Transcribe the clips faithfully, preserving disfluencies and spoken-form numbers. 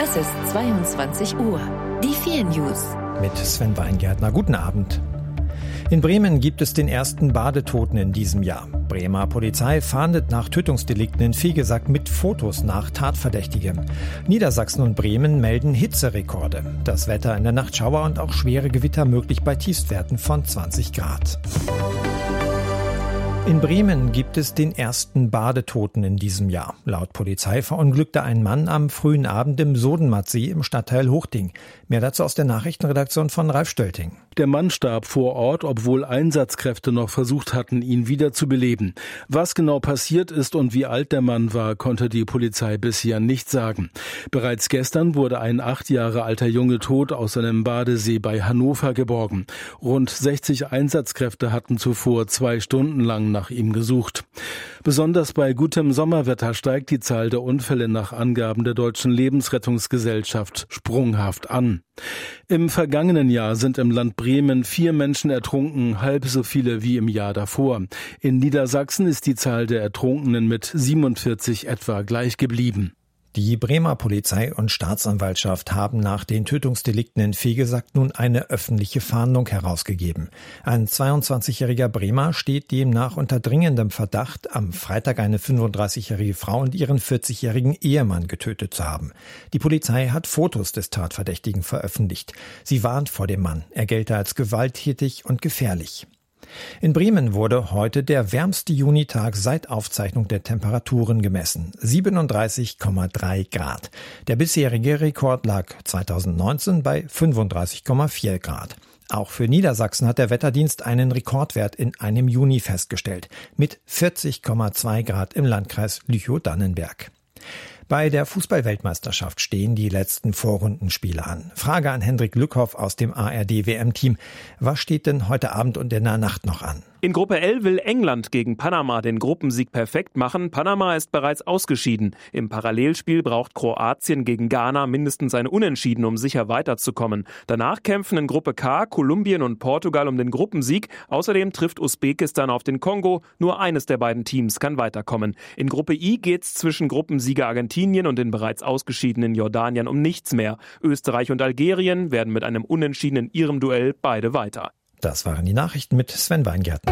Es ist zweiundzwanzig Uhr. Die vier News. Mit Sven Weingärtner. Guten Abend. In Bremen gibt es den ersten Badetoten in diesem Jahr. Bremer Polizei fahndet nach Tötungsdelikten in Vegesack mit Fotos nach Tatverdächtigen. Niedersachsen und Bremen melden Hitzerekorde. Das Wetter in der Nacht Schauer und auch schwere Gewitter möglich bei Tiefstwerten von zwanzig Grad. In Bremen gibt es den ersten Badetoten in diesem Jahr. Laut Polizei verunglückte ein Mann am frühen Abend im Sodenmatsee im Stadtteil Hochding. Mehr dazu aus der Nachrichtenredaktion von Ralf Stölting. Der Mann starb vor Ort, obwohl Einsatzkräfte noch versucht hatten, ihn wieder zu beleben. Was genau passiert ist und wie alt der Mann war, konnte die Polizei bisher nicht sagen. Bereits gestern wurde ein acht Jahre alter Junge tot aus einem Badesee bei Hannover geborgen. Rund sechzig Einsatzkräfte hatten zuvor zwei Stunden lang nach ihm gesucht. Besonders bei gutem Sommerwetter steigt die Zahl der Unfälle nach Angaben der Deutschen Lebensrettungsgesellschaft sprunghaft an. Im vergangenen Jahr sind im Land Bremen vier Menschen ertrunken, halb so viele wie im Jahr davor. In Niedersachsen ist die Zahl der Ertrunkenen mit siebenundvierzig etwa gleich geblieben. Die Bremer Polizei und Staatsanwaltschaft haben nach den Tötungsdelikten in Vegesack nun eine öffentliche Fahndung herausgegeben. Ein zweiundzwanzigjähriger Bremer steht demnach unter dringendem Verdacht, am Freitag eine fünfunddreißigjährige Frau und ihren vierzigjährigen Ehemann getötet zu haben. Die Polizei hat Fotos des Tatverdächtigen veröffentlicht. Sie warnt vor dem Mann. Er gelte als gewalttätig und gefährlich. In Bremen wurde heute der wärmste Junitag seit Aufzeichnung der Temperaturen gemessen. siebenunddreißig Komma drei Grad. Der bisherige Rekord lag zweitausendneunzehn bei fünfunddreißig Komma vier Grad. Auch für Niedersachsen hat der Wetterdienst einen Rekordwert in einem Juni festgestellt. Mit vierzig Komma zwei Grad im Landkreis Lüchow-Dannenberg. Bei der Fußball-Weltmeisterschaft stehen die letzten Vorrundenspiele an. Frage an Hendrik Lückhoff aus dem A R D-W M-Team. Was steht denn heute Abend und in der Nacht noch an? In Gruppe L will England gegen Panama den Gruppensieg perfekt machen. Panama ist bereits ausgeschieden. Im Parallelspiel braucht Kroatien gegen Ghana mindestens ein Unentschieden, um sicher weiterzukommen. Danach kämpfen in Gruppe K Kolumbien und Portugal um den Gruppensieg. Außerdem trifft Usbekistan auf den Kongo. Nur eines der beiden Teams kann weiterkommen. In Gruppe I geht's zwischen Gruppensieger Argentinien und den bereits ausgeschiedenen Jordanien um nichts mehr. Österreich und Algerien werden mit einem Unentschieden in ihrem Duell beide weiter. Das waren die Nachrichten mit Sven Weingärtner.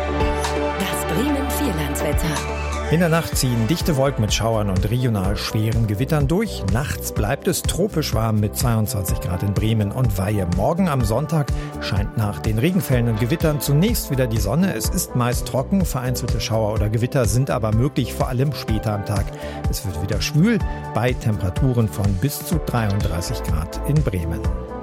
Das Bremen-Vierlandswetter. In der Nacht ziehen dichte Wolken mit Schauern und regional schweren Gewittern durch. Nachts bleibt es tropisch warm mit zweiundzwanzig Grad in Bremen und Weihe. Morgen am Sonntag scheint nach den Regenfällen und Gewittern zunächst wieder die Sonne. Es ist meist trocken, vereinzelte Schauer oder Gewitter sind aber möglich, vor allem später am Tag. Es wird wieder schwül bei Temperaturen von bis zu dreiunddreißig Grad in Bremen.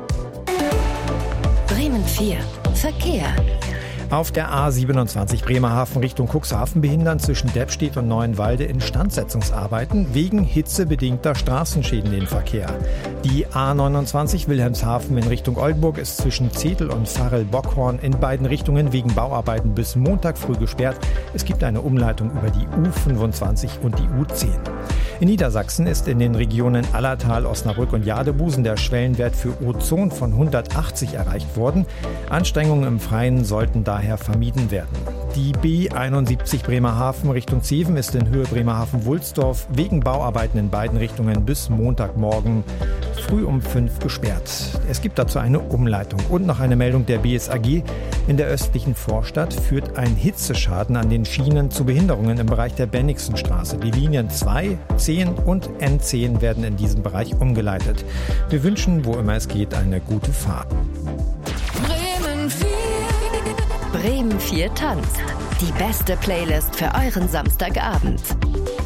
Bremen vier. Verkehr. Auf der A siebenundzwanzig Bremerhaven Richtung Cuxhaven behindern zwischen Deppstedt und Neuenwalde Instandsetzungsarbeiten wegen hitzebedingter Straßenschäden den Verkehr. Die A neunundzwanzig Wilhelmshaven in Richtung Oldenburg ist zwischen Zetel und Varel-Bockhorn in beiden Richtungen wegen Bauarbeiten bis Montag früh gesperrt. Es gibt eine Umleitung über die U fünfundzwanzig und die U zehn. In Niedersachsen ist in den Regionen Allertal, Osnabrück und Jadebusen der Schwellenwert für Ozon von hundertachtzig erreicht worden. Anstrengungen im Freien sollten daher vermieden werden. Die B einundsiebzig Bremerhaven Richtung Zeven ist in Höhe Bremerhaven-Wulsdorf wegen Bauarbeiten in beiden Richtungen bis Montagmorgen früh um fünf gesperrt. Es gibt dazu eine Umleitung. Und noch eine Meldung der B S A G. In der östlichen Vorstadt führt ein Hitzeschaden an den Schienen zu Behinderungen im Bereich der Bennigsenstraße. Die Linien zwei, zehn und N zehn werden in diesem Bereich umgeleitet. Wir wünschen, wo immer es geht, eine gute Fahrt. Bremen vier. Bremen vier tanzt. Die beste Playlist für euren Samstagabend.